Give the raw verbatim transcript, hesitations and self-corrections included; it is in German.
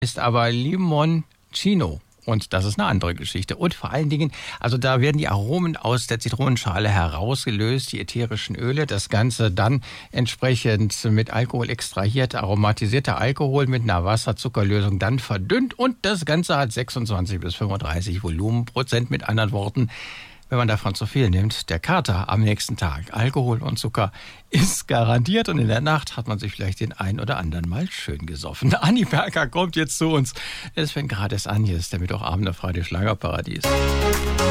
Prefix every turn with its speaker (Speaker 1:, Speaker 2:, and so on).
Speaker 1: ist aber Limoncino. Und das ist eine andere Geschichte. Und vor allen Dingen, also da werden die Aromen aus der Zitronenschale herausgelöst, die ätherischen Öle. Das Ganze dann entsprechend mit Alkohol extrahiert, aromatisierter Alkohol mit einer Wasser-Zuckerlösung dann verdünnt. Und das Ganze hat sechsundzwanzig bis fünfunddreißig Volumenprozent. Mit anderen Worten, wenn man davon zu viel nimmt, der Kater am nächsten Tag, Alkohol und Zucker, ist garantiert. Und in der Nacht hat man sich vielleicht den ein oder anderen mal schön gesoffen. Anni Perker kommt jetzt zu uns. Es fängt gerade erst an. Hier ist der Mittwochabend auf Radio Schlagerparadies.